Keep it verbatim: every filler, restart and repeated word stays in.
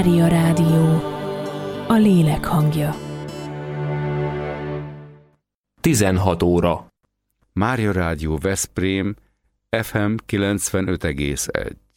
Mária Rádió, a lélek hangja. tizenhat óra. Mária Rádió Veszprém, ef em kilencvenöt egész egy.